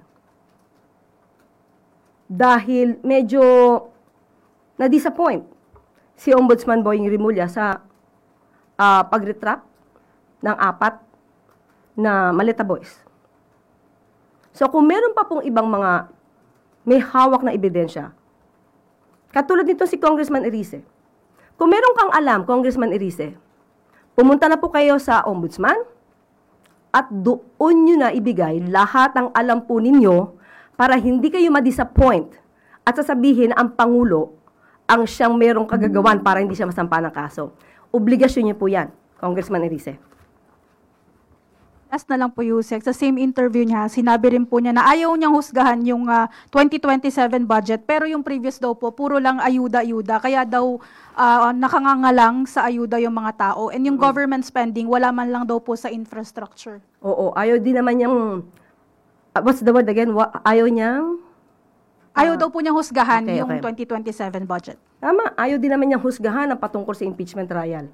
Dahil medyo na-disappoint si Ombudsman Boying Rimulya sa pag-retract ng 4 na Maleta Boys. So kung meron pa pong ibang mga may hawak na ebidensya, katulad nito si Congressman Erice, kung meron kang alam, Congressman Erice, pumunta na po kayo sa Ombudsman at doon nyo na ibigay lahat ng alam po ninyo para hindi kayo ma-disappoint at sasabihin na ang Pangulo ang siyang merong kagagawan para hindi siya masampa ng kaso. Obligasyon niyo po yan, Congressman Erice. Last na lang po, Yusek. Sa same interview niya, sinabi rin po niya na ayaw niyang husgahan yung 2027 budget, pero yung previous daw po, puro lang ayuda-ayuda. Kaya daw nakangangalang sa ayuda yung mga tao. And yung government spending, wala man lang daw po sa infrastructure. Oo, ayaw din naman niyang, what's the word again? Ayaw niyang? Ayaw daw po niyang husgahan yung okay. 2027 budget. Tama, ayaw din naman niyang husgahan ang patungkol sa impeachment trial.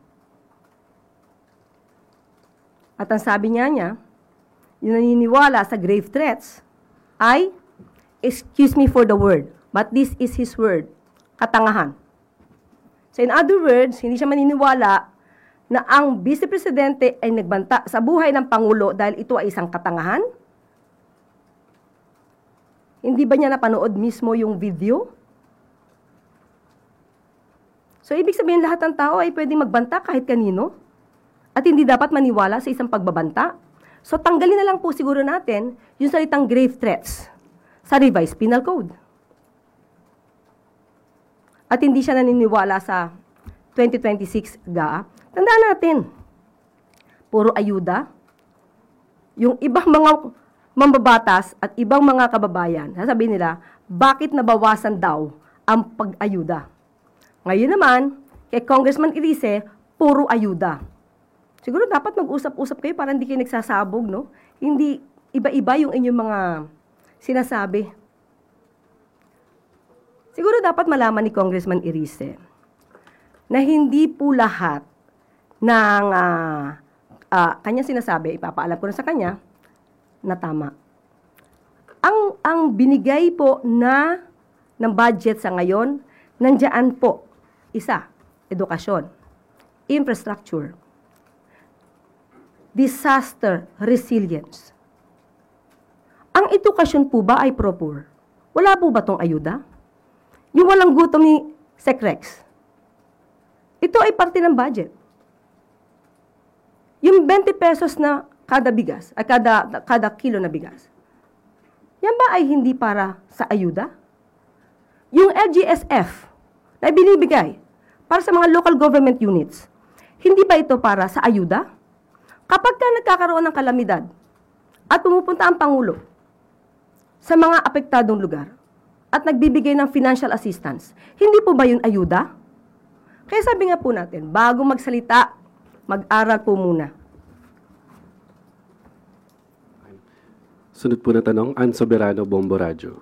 At ang sabi niya, yung naniniwala sa grave threats ay, excuse me for the word, but this is his word, katangahan. So in other words, hindi siya maniniwala na ang Vice Presidente ay nagbanta sa buhay ng Pangulo dahil ito ay isang katangahan? Hindi ba niya napanood mismo yung video? So ibig sabihin lahat ng tao ay pwedeng magbanta kahit kanino? At hindi dapat maniwala sa isang pagbabanta. So tanggalin na lang po siguro natin yung salitang grave threats sa Revised Penal Code. At hindi siya naniniwala sa 2026 GAA. Tandaan natin, puro ayuda. Yung ibang mga mambabatas at ibang mga kababayan, sasabihin nila, bakit nabawasan daw ang pag-ayuda? Ngayon naman, kay Congressman Erice, puro ayuda. Siguro dapat mag-usap-usap kayo para hindi kayo nagsasabog, no? Hindi iba-iba yung inyong mga sinasabi. Siguro dapat malaman ni Congressman Erice na hindi po lahat ng kanya sinasabi, ipapaalam ko na sa kanya, na tama. Ang binigay po ng budget sa ngayon, nandiyan po, isa, edukasyon, infrastructure, disaster resilience. Ang edukasyon po ba ay proper? Wala po ba tong ayuda? Yung walang gutom ni Secrex, ito ay parte ng budget. Yung 20 pesos na kada bigas, ay kada kilo na bigas, yan ba ay hindi para sa ayuda? Yung LGSF na binibigay para sa mga local government units, hindi ba ito para sa ayuda? Kapag ka nagkakaroon ng kalamidad at pumupunta ang Pangulo sa mga apektadong lugar at nagbibigay ng financial assistance, hindi po ba yun ayuda? Kaya sabi nga po natin, bago magsalita, mag-aral po muna. Sunod po na tanong, Ann Soberano, Bombo Radio.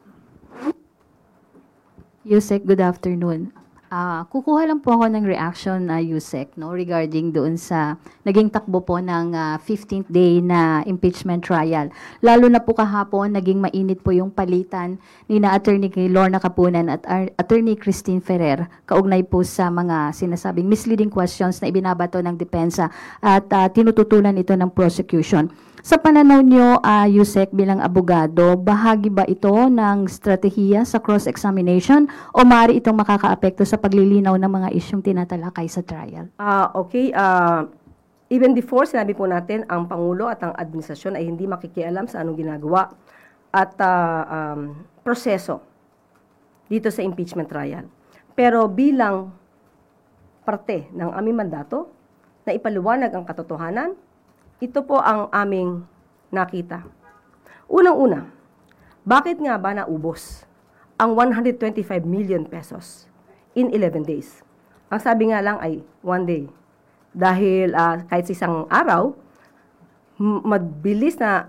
Yusek, good afternoon. Kukuha lang po ako ng reaction na Yusek, no, regarding doon sa naging takbo po ng 15th day na impeachment trial. Lalo na po kahapon, naging mainit po yung palitan ni na Attorney Lorna Capunan at Attorney Christine Ferrer kaugnay po sa mga sinasabing misleading questions na ibinabato ng depensa at tinututulan ito ng prosecution. Sa pananaw nyo, Yusek, bilang abogado, bahagi ba ito ng strategiya sa cross-examination o maaari itong makakaapekto sa paglilinaw ng mga isyong tinatalakay sa trial? Okay. Even before, sinabi po natin, ang Pangulo at ang administrasyon ay hindi makikialam sa anong ginagawa at proseso dito sa impeachment trial. Pero bilang parte ng aming mandato na ipaliwanag ang katotohanan, ito po ang aming nakita. Unang-una, bakit nga ba naubos ang 125 million pesos in 11 days. Ang sabi nga lang ay 1 day. Dahil kahit sa isang araw, mabilis na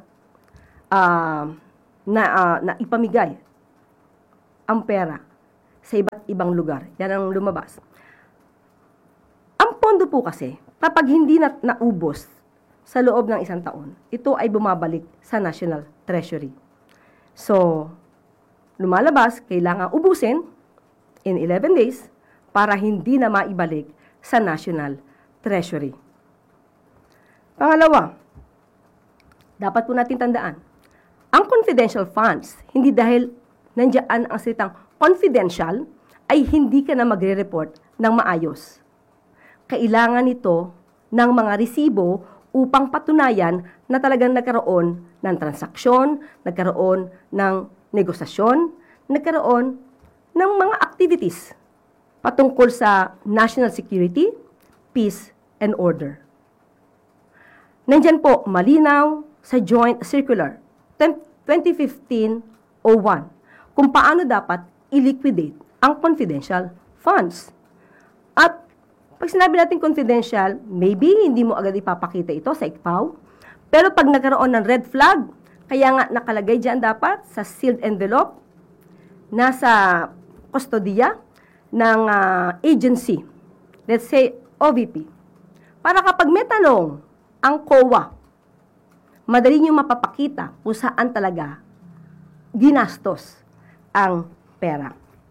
ipamigay ang pera sa iba't ibang lugar. Yan ang lumabas. Ang pondo po kasi, kapag hindi naubos sa loob ng isang taon, ito ay bumabalik sa National Treasury. So, lumalabas, kailangan ubusin in 11 days para hindi na maibalik sa National Treasury. Pangalawa, dapat po natin tandaan, ang confidential funds, hindi dahil nandiyan ang salitang confidential, ay hindi ka na magre-report ng maayos. Kailangan ito ng mga resibo upang patunayan na talagang nagkaroon ng transaksyon, nagkaroon ng negosasyon, nagkaroon ng mga activities patungkol sa national security, peace, and order. Nandyan po, malinaw sa Joint Circular 2015-01 kung paano dapat i-liquidate ang confidential funds. At pag sinabi natin confidential, maybe hindi mo agad ipapakita ito sa ICPAW, pero pag nagkaroon ng red flag, kaya nga nakalagay dyan dapat sa sealed envelope, nasa kustodiya ng agency, let's say OVP, para kapag may tanong ang COA, madali nyo mapapakita kung saan talaga ginastos ang pera.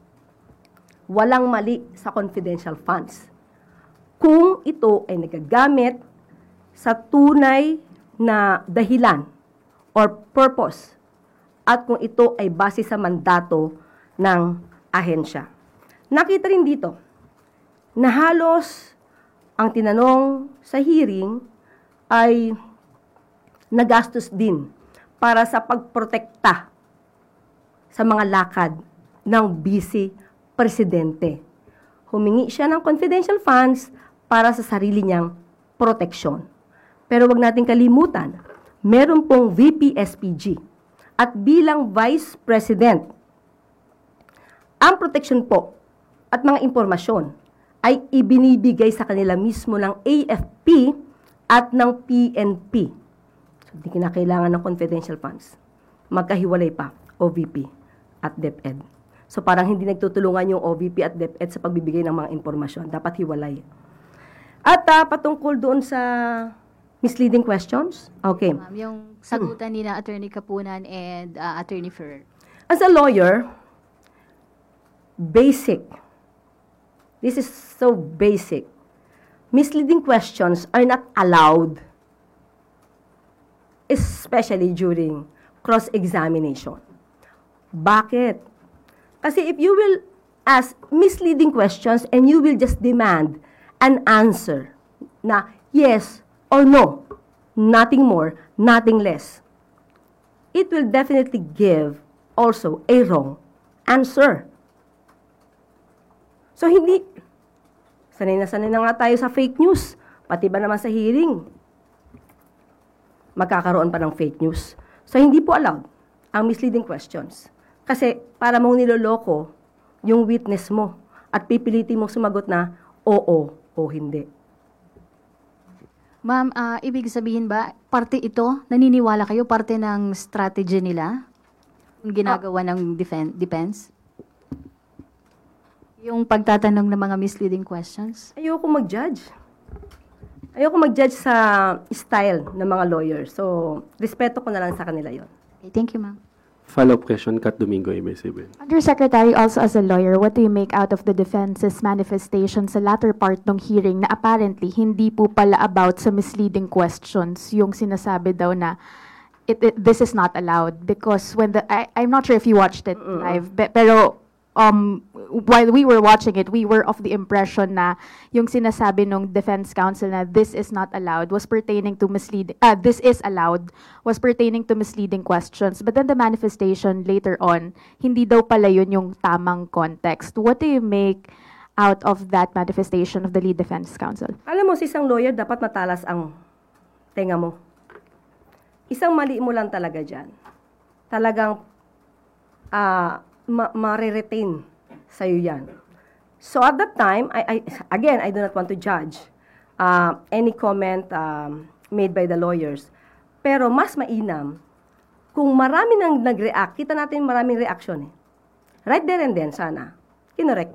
Walang mali sa confidential funds kung ito ay nagagamit sa tunay na dahilan or purpose at kung ito ay base sa mandato ng ahensya. Nakita rin dito na halos ang tinanong sa hearing ay nagastos din para sa pagprotekta sa mga lakad ng vice presidente. Humingi siya ng confidential funds para sa sarili niyang proteksyon. Pero wag nating kalimutan, meron pong VP SPG at bilang Vice President, ang proteksyon po at mga impormasyon ay ibinibigay sa kanila mismo ng AFP at ng PNP. So, hindi kinakailangan ng confidential funds. Magkahiwalay pa, OVP at DepEd. So, parang hindi nagtutulungan yung OVP at DepEd sa pagbibigay ng mga impormasyon. Dapat hiwalay. At patungkol doon sa misleading questions. Okay. Ma'am, yung sagutan ni na Attorney Kapunan and Attorney Ferrer. As a lawyer, basic. This is so basic. Misleading questions are not allowed, especially during cross-examination. Bakit? Kasi if you will ask misleading questions and you will just demand an answer na yes or no, nothing more, nothing less, it will definitely give also a wrong answer. So hindi, sanay na nga tayo sa fake news, pati ba naman sa hearing, magkakaroon pa ng fake news. So hindi po allowed ang misleading questions. Kasi para mong niloloko yung witness mo at pipilitin mong sumagot na oo o hindi. Ma'am, ibig sabihin ba, parte ito, naniniwala kayo, parte ng strategy nila? Yung ginagawa ng defense? Yung pagtatanong ng mga misleading questions? Ayoko mag-judge. Ayoko mag-judge sa style ng mga lawyers. So, respeto ko na lang sa kanila yon. Okay, thank you, ma'am. Follow-up question, Kat Domingo, ABS-CBN. Undersecretary, also as a lawyer, what do you make out of the defense's manifestation sa latter part ng hearing na apparently hindi po pala about sa misleading questions, yung sinasabi daw na this is not allowed because when I'm not sure if you watched it live, pero while we were watching it, we were of the impression na yung sinasabi ng defense counsel na this is not allowed was pertaining to this is allowed was pertaining to misleading questions. But then the manifestation later on, hindi daw pala yun yung tamang context. What do you make out of that manifestation of the lead defense counsel? Alam mo, sa isang lawyer, dapat matalas ang tenga mo. Isang mali mo lang talaga dyan. Talagang ma-retain sa'yo yan. So at that time, again, I do not want to judge any comment made by the lawyers. Pero mas mainam, kung marami nang nag-react, kita natin maraming reaction eh. Right there and then, sana, kinorek